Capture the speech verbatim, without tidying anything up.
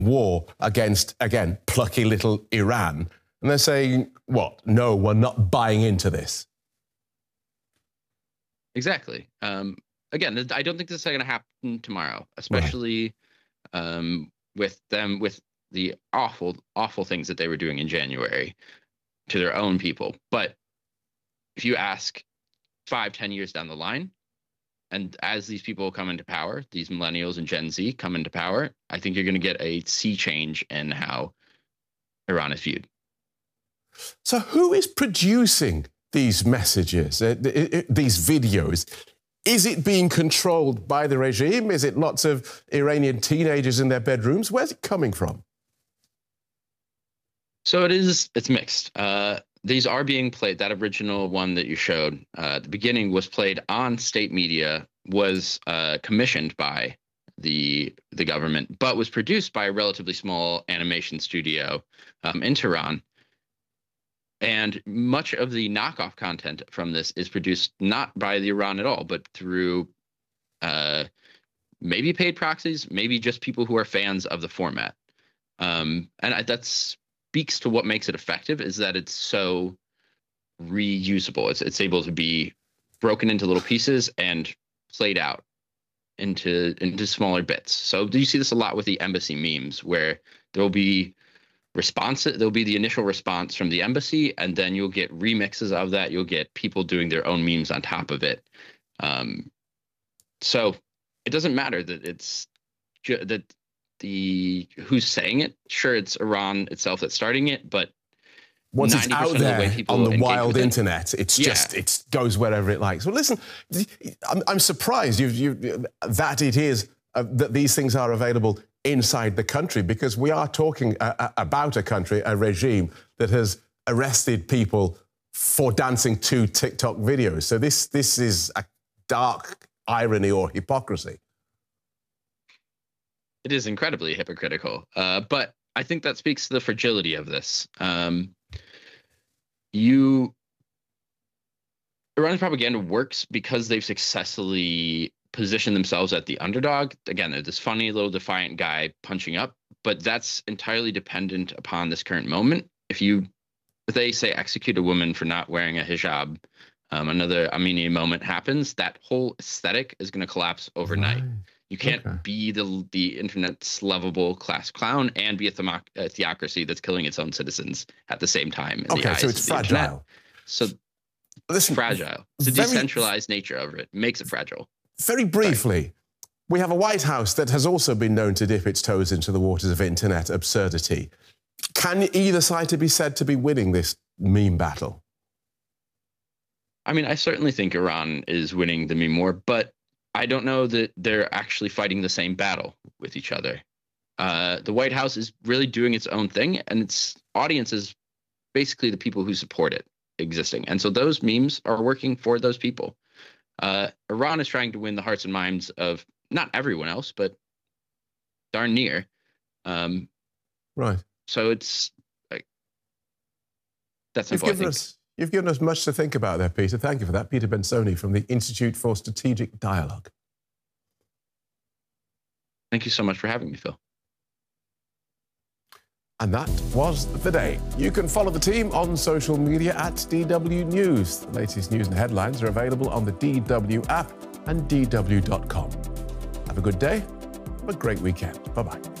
war against, again, plucky little Iran. And they're saying, what? No, we're not buying into this. Exactly. Um, again, I don't think this is going to happen tomorrow, especially right. um, with them, with the awful, awful things that they were doing in January to their own people. But if you ask five, ten years down the line, and as these people come into power, these millennials and Gen Z come into power, I think you're going to get a sea change in how Iran is viewed. So who is producing these messages, uh, these videos? Is it being controlled by the regime? Is it lots of Iranian teenagers in their bedrooms? Where's it coming from? So it is, it's mixed. Uh, these are being played. That original one that you showed uh, at the beginning was played on state media, was uh, commissioned by the the government, but was produced by a relatively small animation studio um, in Tehran. And much of the knockoff content from this is produced not by the Iran at all, but through uh, maybe paid proxies, maybe just people who are fans of the format. Um, and I, that speaks to what makes it effective, is that it's so reusable. It's, it's able to be broken into little pieces and played out into, into smaller bits. So do you see this a lot with the embassy memes, where there will be response, there'll be the initial response from the embassy, and then you'll get remixes of that. You'll get people doing their own memes on top of it. Um, so it doesn't matter that it's that the who's saying it. Sure, it's Iran itself that's starting it, but once it's out there the on the wild internet, it's yeah. just it goes wherever it likes. Well, listen, I'm, I'm surprised you you that it is uh, that these things are available inside the country, because we are talking uh, about a country, a regime that has arrested people for dancing to TikTok videos. So this this is a dark irony or hypocrisy. It is incredibly hypocritical, uh, but I think that speaks to the fragility of this. Um, you, Iran's propaganda works because they've successfully position themselves at the underdog. Again, they're this funny little defiant guy punching up, but that's entirely dependent upon this current moment. If you, if they say execute a woman for not wearing a hijab, um, another Amini moment happens, that whole aesthetic is going to collapse overnight. Right. You can't okay. be the the internet's lovable class clown and be a, themoc a theocracy that's killing its own citizens at the same time. In okay, the so eyes it's of the fragile. Internet. So Listen, fragile. It's a decentralized nature of it makes it fragile. Very briefly, we have a White House that has also been known to dip its toes into the waters of internet absurdity. Can either side be said to be winning this meme battle? I mean, I certainly think Iran is winning the meme war, but I don't know that they're actually fighting the same battle with each other. Uh, the White House is really doing its own thing, and its audience is basically the people who support it existing. And so those memes are working for those people. Uh, Iran is trying to win the hearts and minds of not everyone else, but darn near. Um, right. So it's like, that's you've given us You've given us much to think about there, Peter. Thank you for that. Peter Bensoni from the Institute for Strategic Dialogue. Thank you so much for having me, Phil. And that was the day. You can follow the team on social media at D W News. The latest news and headlines are available on the D W app and D W dot com. Have a good day. Have a great weekend. Bye-bye.